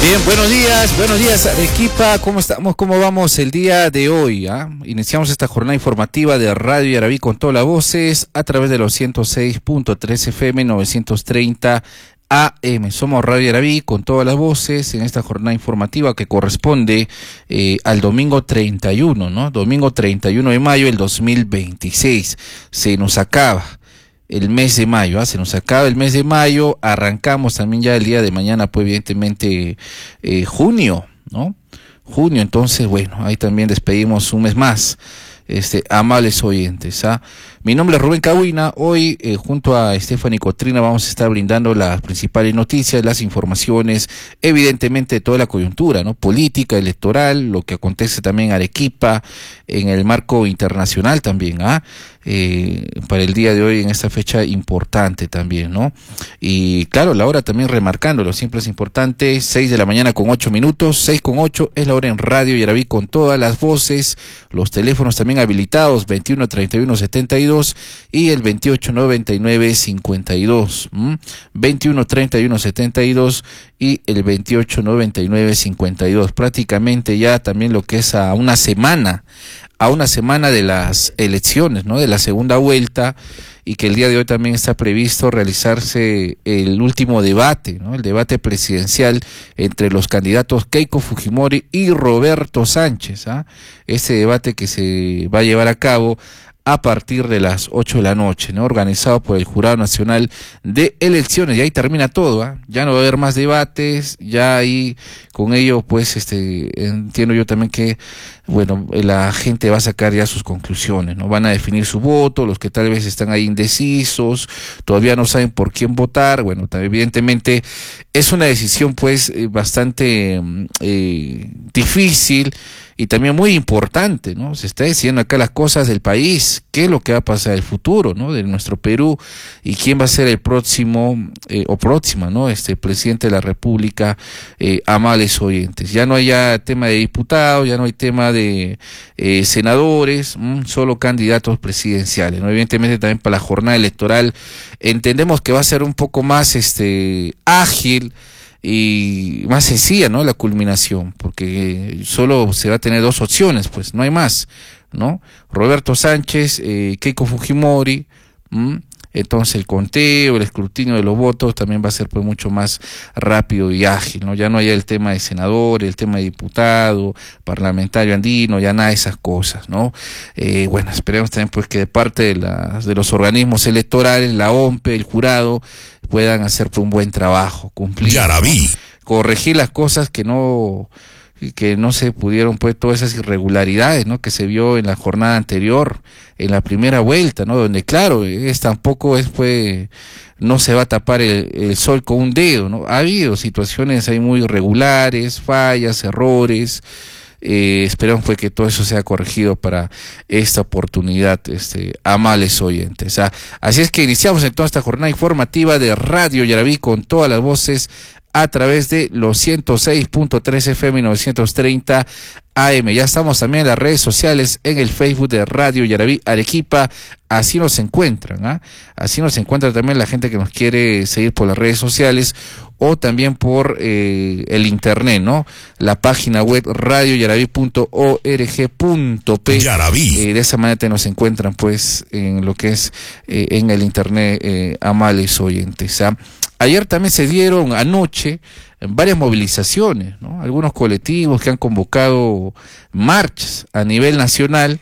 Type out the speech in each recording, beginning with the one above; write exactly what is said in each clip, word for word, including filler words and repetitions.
Bien, buenos días, buenos días Arequipa, ¿cómo estamos? ¿Cómo vamos el día de hoy? ¿Ah? Iniciamos esta jornada informativa de Radio Yarabí con todas las voces a través de los ciento seis punto tres F M novecientos treinta A M. Somos Radio Yarabí con todas las voces en esta jornada informativa que corresponde eh, al domingo treinta y uno, ¿no? Domingo treinta y uno de mayo del dos mil veintiséis. Se nos acaba el mes de mayo, ¿eh? Se nos acaba el mes de mayo, arrancamos también ya el día de mañana, pues evidentemente eh, junio, ¿no? Junio, entonces, bueno, ahí también despedimos un mes más, este, amables oyentes, ¿ah? Mi nombre es Rubén Cahuina. Hoy eh, junto a Stephanie Cotrina vamos a estar brindando las principales noticias, las informaciones, evidentemente de toda la coyuntura, ¿no? Política, electoral, lo que acontece también en Arequipa, en el marco internacional también, ¿ah? Eh, para el día de hoy en esta fecha importante también, ¿no? Y claro, la hora también remarcándolo, siempre es importante, seis de la mañana con ocho minutos, seis con ocho es la hora en Radio Yarabí con todas las voces, los teléfonos también habilitados, veintiuno treinta y uno setenta y dos y el veintiocho noventa y nueve cincuenta y dos, ¿m? veintiuno treinta y uno setenta y dos y el veintiocho noventa y nueve cincuenta y dos, prácticamente ya también lo que es a una semana, a una semana de las elecciones, ¿no? De la segunda vuelta, y que el día de hoy también está previsto realizarse el último debate, ¿no? El debate presidencial entre los candidatos Keiko Fujimori y Roberto Sánchez, ¿ah? Este debate que se va a llevar a cabo a partir de las ocho de la noche, ¿no? Organizado por el Jurado Nacional de Elecciones, y ahí termina todo, ¿eh? Ya no va a haber más debates, ya ahí con ello, pues, este, entiendo yo también que, bueno, la gente va a sacar ya sus conclusiones, ¿no? Van a definir su voto, los que tal vez están ahí indecisos, todavía no saben por quién votar, bueno, evidentemente es una decisión, pues, bastante eh, difícil, y también muy importante, ¿no? Se está diciendo acá las cosas del país, qué es lo que va a pasar en el futuro, ¿no? De nuestro Perú, y quién va a ser el próximo, eh, o próxima, ¿no? Este presidente de la República, eh, amables oyentes. Ya no hay ya tema de diputados, ya no hay tema de eh, senadores, mmm, solo candidatos presidenciales, ¿no? Evidentemente también para la jornada electoral entendemos que va a ser un poco más, este, ágil, y más sencilla, ¿no? La culminación, porque solo se va a tener dos opciones, pues no hay más, ¿no? Roberto Sánchez, eh, Keiko Fujimori, ¿m? Entonces el conteo, el escrutinio de los votos también va a ser pues mucho más rápido y ágil, ¿no? Ya no hay el tema de senador, el tema de diputado, parlamentario andino, ya nada de esas cosas, ¿no? Eh, bueno, esperemos también pues que de parte de, las, de los organismos electorales, la O M P E, el jurado, puedan hacer pues, un buen trabajo, cumplir, ¿no? Corregir las cosas que no que no se pudieron, pues todas esas irregularidades, ¿no? Que se vio en la jornada anterior, en la primera vuelta, ¿no? Donde claro, es tampoco es pues no se va a tapar el, el sol con un dedo, ¿no? Ha habido situaciones ahí muy irregulares, fallas, errores. Eh, esperamos pues que todo eso sea corregido para esta oportunidad, este, amables oyentes, ¿ah? Así es que iniciamos entonces esta jornada informativa de Radio Yarabí con todas las voces a través de los ciento seis punto tres F M novecientos treinta A M. Ya estamos también en las redes sociales, en el Facebook de Radio Yarabí Arequipa, así nos encuentran, ¿ah? Así nos encuentra también la gente que nos quiere seguir por las redes sociales o también por eh, el internet, ¿no? La página web radio yarabí punto org punto p. Yarabí. Eh, de esa manera te nos encuentran pues en lo que es eh, en el internet, eh, amables oyentes, ¿ah? Ayer también se dieron anoche varias movilizaciones, ¿no? Algunos colectivos que han convocado marchas a nivel nacional,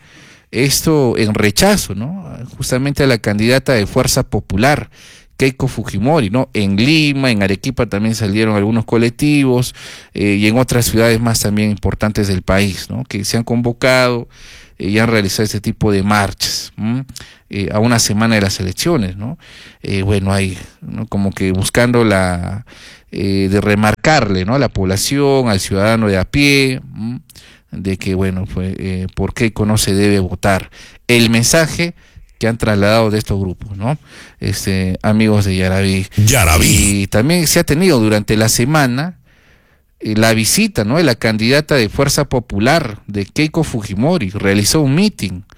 esto en rechazo, ¿no? Justamente a la candidata de Fuerza Popular, Keiko Fujimori, ¿no? En Lima, en Arequipa también salieron algunos colectivos, eh, y en otras ciudades más también importantes del país, ¿no? Que se han convocado eh, y han realizado este tipo de marchas, eh, a una semana de las elecciones, ¿no? Eh, bueno, hay, ¿no? Como que buscando la eh, de remarcarle, ¿no? A la población, al ciudadano de a pie, ¿m? De que, bueno, pues, eh, por Keiko no se debe votar. El mensaje que han trasladado de estos grupos, ¿no? Este, amigos de Yarabí. Yarabí. Y también se ha tenido durante la semana eh, la visita, ¿no? De la candidata de Fuerza Popular, de Keiko Fujimori, realizó un meeting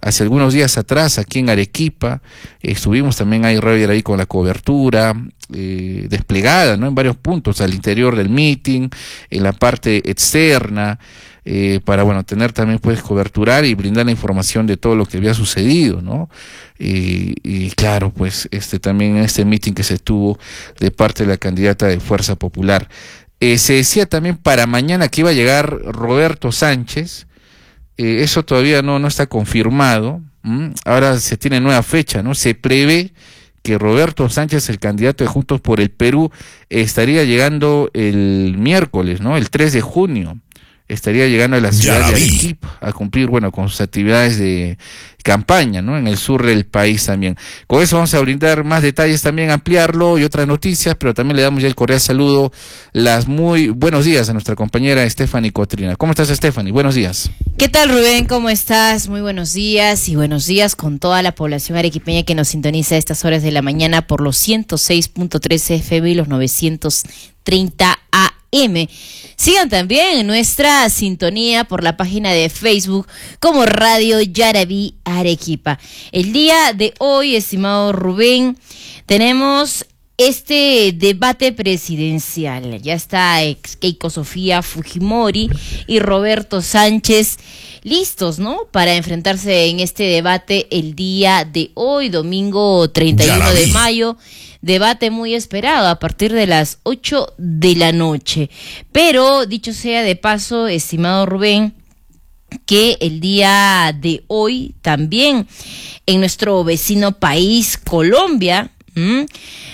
hace algunos días atrás aquí en Arequipa, eh, estuvimos también ahí Radio Yarabí con la cobertura eh, desplegada, ¿no?, en varios puntos, al interior del meeting, en la parte externa, eh, para, bueno, tener también, pues, coberturar y brindar la información de todo lo que había sucedido, ¿no? Y, y claro, pues, este también en este meeting que se tuvo de parte de la candidata de Fuerza Popular. Eh, se decía también para mañana que iba a llegar Roberto Sánchez. Eh, eso todavía no, no está confirmado. ¿Mm? Ahora se tiene nueva fecha, ¿no? Se prevé que Roberto Sánchez, el candidato de Juntos por el Perú, estaría llegando el miércoles, ¿no? El tres de junio. Estaría llegando a la ciudad de Arequipa a cumplir, bueno, con sus actividades de campaña, ¿no?, en el sur del país también. Con eso vamos a brindar más detalles también, ampliarlo y otras noticias, pero también le damos ya el cordial saludo, las muy buenos días a nuestra compañera Stephanie Cotrina. ¿Cómo estás, Stephanie? Buenos días. ¿Qué tal, Rubén? ¿Cómo estás? Muy buenos días y buenos días con toda la población arequipeña que nos sintoniza a estas horas de la mañana por los ciento seis punto tres F M y los novecientos treinta A M. Sigan también en nuestra sintonía por la página de Facebook como Radio Yarabí Arequipa. El día de hoy, estimado Rubén, tenemos este debate presidencial. Ya está ex Keiko Sofía Fujimori y Roberto Sánchez listos, ¿no?, para enfrentarse en este debate el día de hoy, domingo treinta y uno de mayo. Debate muy esperado a partir de las ocho de la noche. Pero, dicho sea de paso, estimado Rubén, que el día de hoy también en nuestro vecino país, Colombia, ¿m?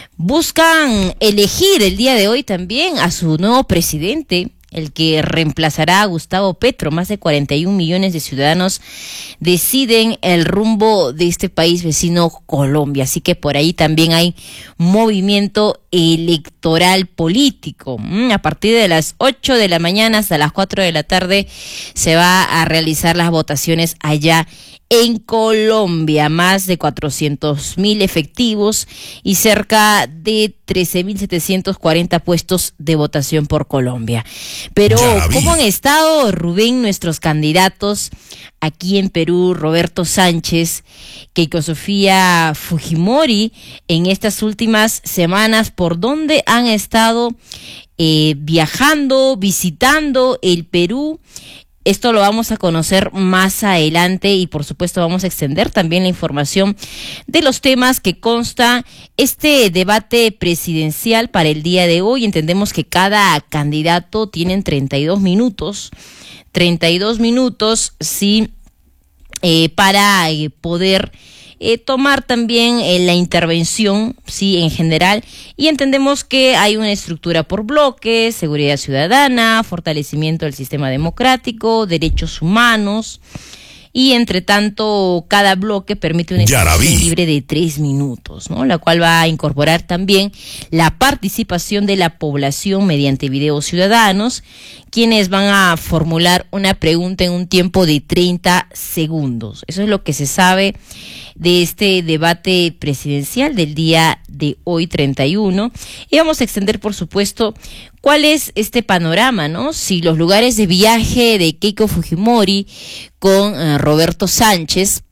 buscan elegir el día de hoy también a su nuevo presidente, el que reemplazará a Gustavo Petro. Más de cuarenta y un millones de ciudadanos deciden el rumbo de este país vecino, Colombia. Así que por ahí también hay movimiento electoral político. A partir de las ocho de la mañana hasta las cuatro de la tarde se va a realizar las votaciones allá en Colombia. Más de cuatrocientos mil efectivos y cerca de trece mil setecientos cuarenta puestos de votación por Colombia. Pero, ¿cómo han estado, Rubén, nuestros candidatos aquí en Perú? Roberto Sánchez, Keiko Sofía Fujimori, en estas últimas semanas, ¿por dónde han estado eh, viajando, visitando el Perú? Esto lo vamos a conocer más adelante y por supuesto vamos a extender también la información de los temas que consta este debate presidencial para el día de hoy. Entendemos que cada candidato tiene treinta y dos minutos, treinta y dos minutos, sí, eh, para eh, poder Eh, tomar también eh, la intervención, sí, en general, y entendemos que hay una estructura por bloques: seguridad ciudadana, fortalecimiento del sistema democrático, derechos humanos, y entre tanto cada bloque permite una expresión libre de tres minutos, ¿no?, la cual va a incorporar también la participación de la población mediante videos ciudadanos, quienes van a formular una pregunta en un tiempo de treinta segundos. Eso es lo que se sabe de este debate presidencial del día de hoy, treinta y uno. Y vamos a extender, por supuesto, cuál es este panorama, ¿no? Si los lugares de viaje de Keiko Fujimori con uh, Roberto Sánchez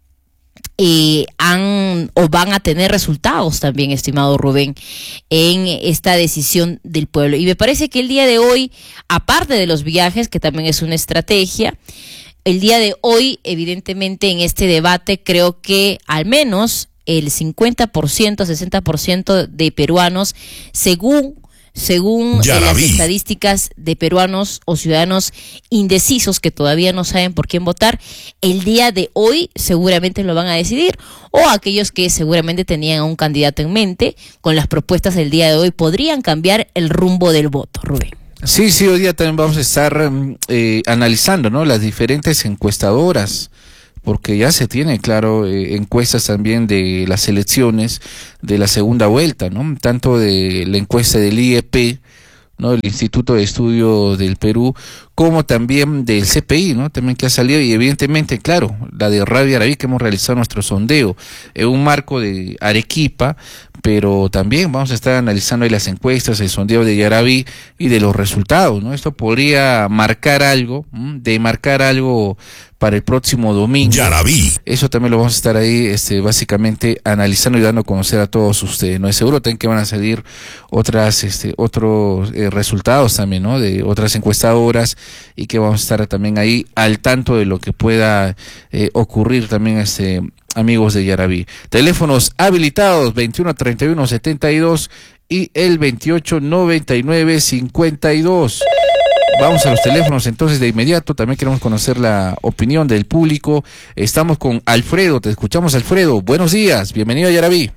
Eh, han o van a tener resultados también, estimado Rubén, en esta decisión del pueblo. Y me parece que el día de hoy, aparte de los viajes, que también es una estrategia, el día de hoy, evidentemente, en este debate, creo que al menos el cincuenta por ciento, sesenta por ciento de peruanos, según según eh, las estadísticas de peruanos o ciudadanos indecisos que todavía no saben por quién votar, el día de hoy seguramente lo van a decidir, o aquellos que seguramente tenían a un candidato en mente, con las propuestas del día de hoy podrían cambiar el rumbo del voto, Rubén. Sí, sí, hoy día también vamos a estar eh, analizando, ¿no?, las diferentes encuestadoras, porque ya se tiene, claro, eh, encuestas también de las elecciones de la segunda vuelta, ¿no? Tanto de la encuesta del I E P, ¿no?, el Instituto de Estudio del Perú, como también del C P I, ¿no?, también que ha salido, y evidentemente, claro, la de Radio Yarabí, que hemos realizado nuestro sondeo en un marco de Arequipa, pero también vamos a estar analizando ahí las encuestas, el sondeo de Yaraví y de los resultados, ¿no? Esto podría marcar algo, ¿m? de marcar algo para el próximo domingo. Yaraví. Eso también lo vamos a estar ahí, este, básicamente analizando y dando a conocer a todos ustedes, ¿no? Es seguro también que van a salir otras, este, otros eh, resultados también, ¿no? De otras encuestadoras y que vamos a estar también ahí al tanto de lo que pueda eh, ocurrir también, este, amigos de Yaraví. Teléfonos habilitados veintiuno treinta y uno setenta y dos y el veintiocho noventa y nueve cincuenta y dos. Vamos a los teléfonos entonces de inmediato, también queremos conocer la opinión del público. Estamos con Alfredo, te escuchamos Alfredo, buenos días, bienvenido a Yaraví.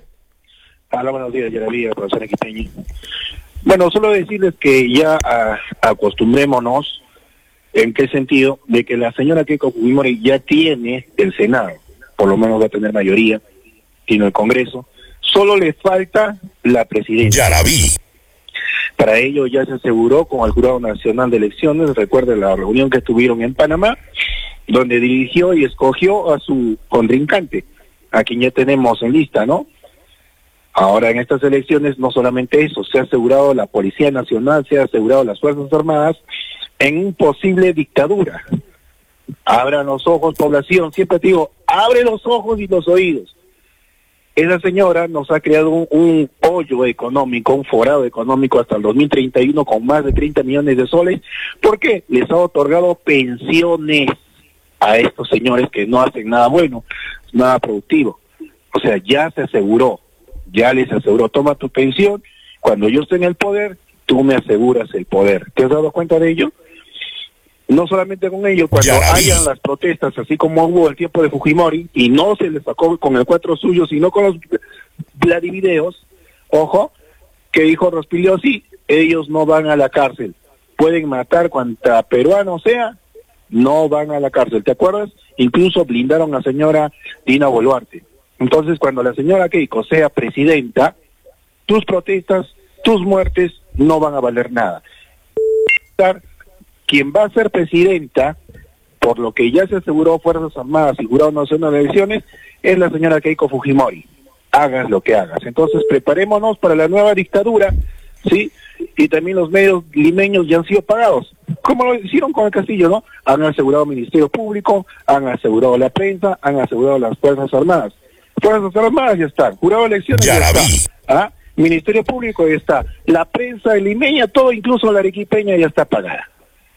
Hola, buenos días Yaraví, profesor Equipeñi. Bueno, solo decirles que ya a, acostumbrémonos, ¿en qué sentido? De que la señora Keiko Fujimori ya tiene el Senado, por lo menos va a tener mayoría, tiene el Congreso, solo le falta la presidencia. Yaraví. Para ello ya se aseguró con el Jurado Nacional de Elecciones, recuerde la reunión que estuvieron en Panamá, donde dirigió y escogió a su contrincante, a quien ya tenemos en lista, ¿no? Ahora en estas elecciones no solamente eso, se ha asegurado la Policía Nacional, se ha asegurado las Fuerzas Armadas en una posible dictadura. Abran los ojos, población, siempre te digo, abre los ojos y los oídos. Esa señora nos ha creado un, un hoyo económico, un forado económico hasta el dos mil treinta y uno con más de treinta millones de soles. ¿Por qué? Les ha otorgado pensiones a estos señores que no hacen nada bueno, nada productivo. O sea, ya se aseguró, ya les aseguró, toma tu pensión, cuando yo esté en el poder, tú me aseguras el poder. ¿Te has dado cuenta de ello? No solamente con ello, cuando hayan las protestas, así como hubo el tiempo de Fujimori, y no se les sacó con el cuatro suyo, sino con los Vladivideos, ojo, que dijo Rospigliosi, ellos no van a la cárcel. Pueden matar cuanta peruano sea, no van a la cárcel. ¿Te acuerdas? Incluso blindaron a la señora Dina Boluarte. Entonces, cuando la señora Keiko sea presidenta, tus protestas, tus muertes, no van a valer nada. Quien va a ser presidenta, por lo que ya se aseguró Fuerzas Armadas y Jurado Nacional de Elecciones, es la señora Keiko Fujimori. Hagas lo que hagas. Entonces preparémonos para la nueva dictadura, ¿sí? Y también los medios limeños ya han sido pagados, como lo hicieron con el Castillo, ¿no? Han asegurado el Ministerio Público, han asegurado la prensa, han asegurado las Fuerzas Armadas. Fuerzas Armadas ya están, Jurado de Elecciones ya, ya está, ¿ah? Ministerio Público ya está, la prensa limeña, todo, incluso la arequipeña ya está pagada.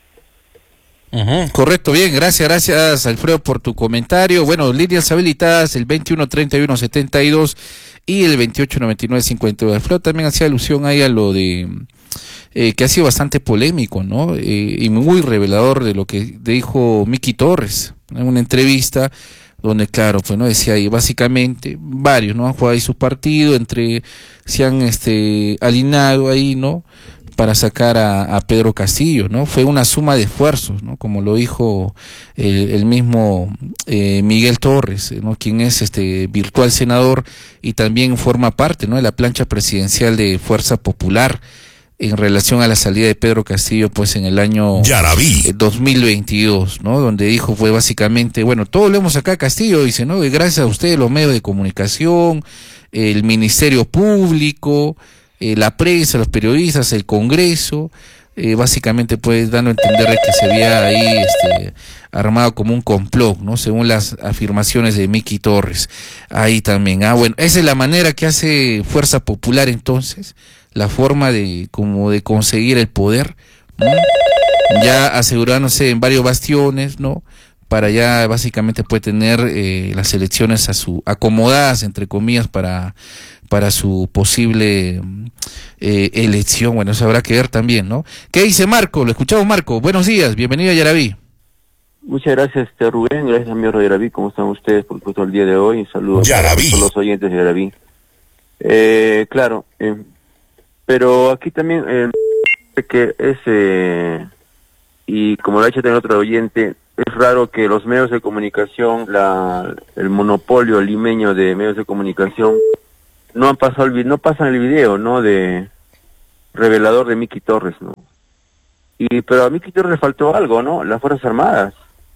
Uh-huh. Correcto, bien, gracias, gracias Alfredo por tu comentario. Bueno, líneas habilitadas el veintiuno treinta y uno setenta y dos y el veintiocho noventa y nueve cincuenta y dos. Alfredo también hacía alusión ahí a lo de eh, que ha sido bastante polémico, ¿no? Eh, y muy revelador de lo que dijo Miki Torres en una entrevista donde, claro, pues no decía ahí básicamente varios, ¿no? Han jugado ahí su partido, entre se han este alineado ahí, ¿no? Para sacar a, a Pedro Castillo, ¿no? Fue una suma de esfuerzos, ¿no? Como lo dijo el, el mismo eh, Miguel Torres, ¿no? Quien es este virtual senador y también forma parte, ¿no? De la plancha presidencial de Fuerza Popular en relación a la salida de Pedro Castillo, pues en el año eh, dos mil veintidós, ¿no? Donde dijo, fue básicamente, bueno, todo lo hemos acá a Castillo, dice, ¿no? Y gracias a ustedes, los medios de comunicación, el Ministerio Público, Eh, la prensa, los periodistas, el Congreso, eh, básicamente pues dando a entender que se había ahí este, armado como un complot, ¿no? Según las afirmaciones de Miki Torres. Ahí también, ah, bueno, esa es la manera que hace Fuerza Popular entonces, la forma de como de conseguir el poder, ¿no? Ya asegurándose en varios bastiones, ¿no? Para ya básicamente puede tener eh, las elecciones a su acomodadas, entre comillas, para para su posible eh, elección. Bueno, eso habrá que ver también, ¿no? ¿Qué dice Marco? Lo escuchamos, Marco. Buenos días, bienvenido a Yaraví. Muchas gracias, este, Rubén. Gracias, amigo de Yaraví. ¿Cómo están ustedes por todo el día de hoy? Un saludo a todos los oyentes de Yaraví. Eh, claro, eh, pero aquí también eh, que es, eh, y como lo ha dicho también otro oyente, es raro que los medios de comunicación, la el monopolio limeño de medios de comunicación, no han pasado el no pasan el video, ¿no? De revelador de Miki Torres, ¿no? Y pero a Miki Torres le faltó algo, ¿no? Las Fuerzas Armadas.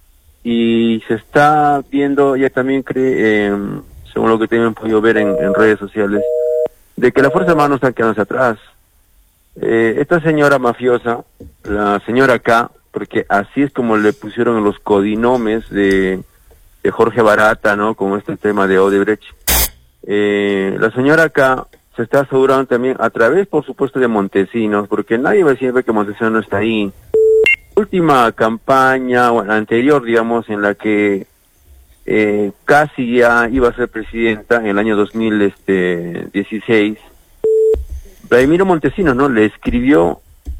Y se está viendo, ya también cree, eh, según lo que también he podido ver en, en redes sociales, de que las Fuerzas Armadas no están quedándose atrás. Eh, esta señora mafiosa, la señora K, porque así es como le pusieron los codinomes de, de Jorge Barata, ¿no? Con este tema de Odebrecht. Eh, la señora K se está asegurando también a través, por supuesto, de Montesinos, porque nadie va a decir que Montesinos no está ahí. Última campaña, bueno, anterior, digamos, en la que eh, casi ya iba a ser presidenta en el año dos mil dieciséis, Vladimiro Montesinos, ¿no? Le escribió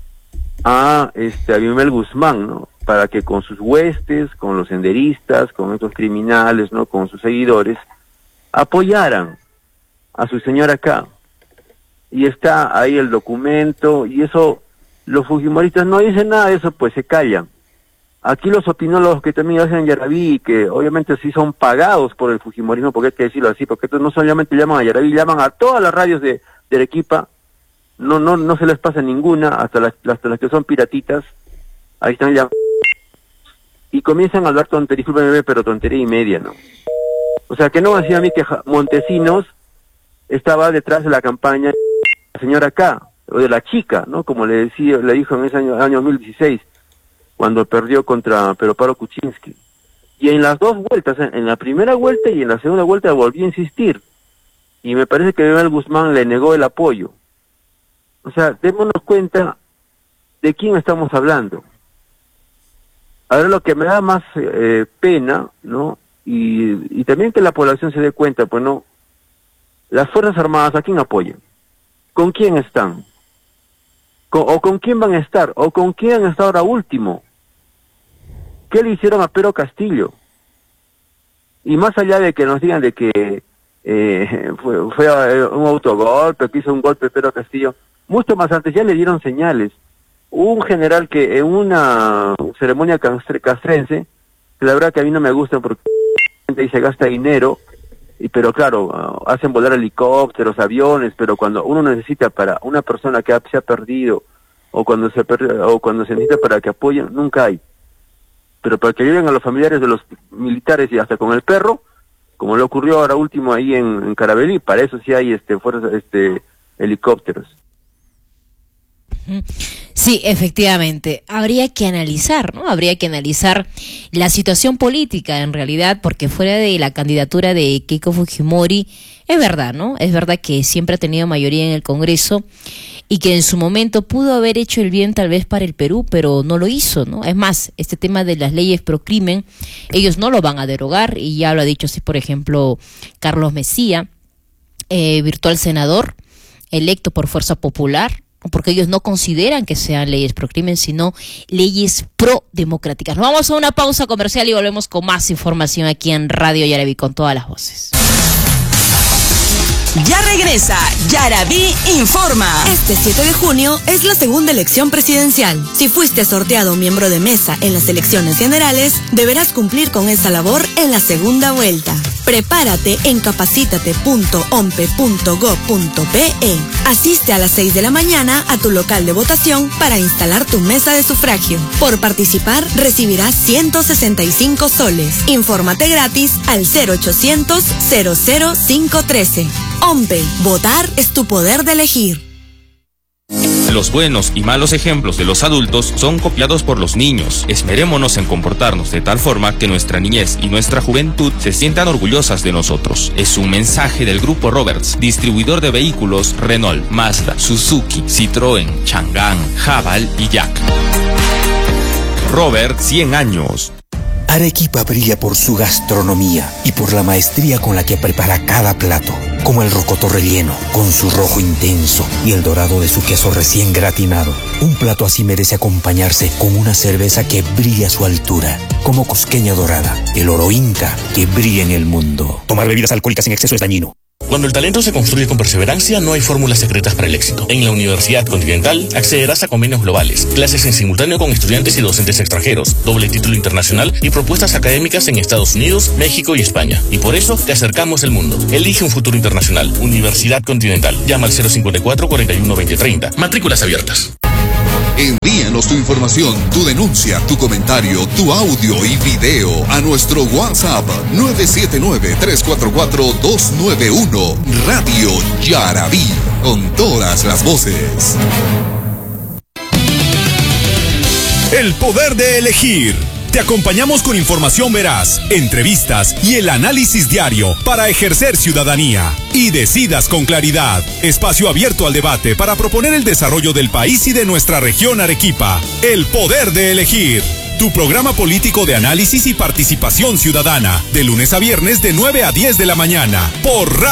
a este Abimael Guzmán, ¿no? Para que con sus huestes, con los senderistas, con estos criminales, ¿no? Con sus seguidores, apoyaran a su señora K. Y está ahí el documento, y eso, los fujimoristas no dicen nada de eso, pues se callan. Aquí los opinólogos que también hacen Yaraví, que obviamente sí son pagados por el fujimorismo, porque hay que decirlo así, porque estos no solamente llaman a Yaraví, llaman a todas las radios de, de Arequipa, no no no se les pasa ninguna, hasta las, hasta las que son piratitas, ahí están ya, y comienzan a hablar tontería, discúlpeme, pero tontería y media, ¿no? O sea, que no decía a mí que Montesinos estaba detrás de la campaña de la señora K, o de la chica, ¿no? Como le decía, le dijo en ese año, año dos mil dieciséis, cuando perdió contra Peroparo Kuczynski. Y en las dos vueltas, en la primera vuelta y en la segunda vuelta volvió a insistir. Y me parece que Abimael Guzmán le negó el apoyo. O sea, démonos cuenta de quién estamos hablando. Ahora lo que me da más eh, pena, ¿no? Y, y también que la población se dé cuenta, pues no, las Fuerzas Armadas, ¿a quién apoyan? ¿Con quién están? ¿Con, ¿O con quién van a estar? ¿O con quién han estado ahora último? ¿Qué le hicieron a Pedro Castillo? Y más allá de que nos digan de que eh, fue, fue un autogolpe, que hizo un golpe Pedro Castillo, mucho más antes ya le dieron señales. Hubo un general que en una ceremonia castrense, que la verdad que a mí no me gusta porque ahí se gasta dinero, y pero claro, uh, hacen volar helicópteros, aviones, pero cuando uno necesita para una persona que ha, se ha perdido, o cuando se per, o cuando se necesita para que apoyen, nunca hay. Pero para que ayuden a los familiares de los militares y hasta con el perro, como le ocurrió ahora último ahí en, en Carabelí, para eso sí hay este fuerzas, este helicópteros. Sí, efectivamente, habría que analizar, ¿no? Habría que analizar la situación política en realidad, porque fuera de la candidatura de Keiko Fujimori, es verdad, ¿no? Es verdad que siempre ha tenido mayoría en el Congreso y que en su momento pudo haber hecho el bien tal vez para el Perú, pero no lo hizo, ¿no? Es más, este tema de las leyes pro crimen, ellos no lo van a derogar, y ya lo ha dicho así, por ejemplo, Carlos Mesía, eh, virtual senador, electo por Fuerza Popular, porque ellos no consideran que sean leyes pro crimen, sino leyes pro democráticas. Nos vamos a una pausa comercial y volvemos con más información aquí en Radio Yaraví con todas las voces. Ya regresa Yaraví Informa. Este siete de junio es la segunda elección presidencial. Si fuiste sorteado miembro de mesa en las elecciones generales, deberás cumplir con esa labor en la segunda vuelta. Prepárate en capacítate punto ompe punto gob punto pe. Asiste a las seis de la mañana a tu local de votación para instalar tu mesa de sufragio. Por participar recibirás ciento sesenta y cinco soles. Infórmate gratis al cero ochocientos cero cero cinco uno tres. OMPE, votar es tu poder de elegir. Los buenos y malos ejemplos de los adultos son copiados por los niños. Esmerémonos en comportarnos de tal forma que nuestra niñez y nuestra juventud se sientan orgullosas de nosotros. Es un mensaje del Grupo Roberts, distribuidor de vehículos Renault, Mazda, Suzuki, Citroën, Chang'an, Haval y Yak. Robert, cien años. Arequipa brilla por su gastronomía y por la maestría con la que prepara cada plato, como el rocoto relleno, con su rojo intenso y el dorado de su queso recién gratinado. Un plato así merece acompañarse con una cerveza que brilla a su altura, como Cusqueña Dorada, el oro inca que brilla en el mundo. Tomar bebidas alcohólicas en exceso es dañino. Cuando el talento se construye con perseverancia, no hay fórmulas secretas para el éxito. En la Universidad Continental accederás a convenios globales, clases en simultáneo con estudiantes y docentes extranjeros, doble título internacional y propuestas académicas en Estados Unidos, México y España. Y por eso te acercamos el mundo. Elige un futuro internacional. Universidad Continental. Llama al cero cincuenta y cuatro, cuarenta y uno, veinte, treinta. Matrículas abiertas. En día Envíanos tu información, tu denuncia, tu comentario, tu audio y video a nuestro WhatsApp nueve siete nueve, tres cuatro cuatro, dos nueve uno. Radio Yarabí, con todas las voces. El poder de elegir. Te acompañamos con información veraz, entrevistas y el análisis diario para ejercer ciudadanía. Y decidas con claridad. Espacio abierto al debate para proponer el desarrollo del país y de nuestra región Arequipa. El poder de elegir. Tu programa político de análisis y participación ciudadana. De lunes a viernes de nueve a diez de la mañana. Por Radio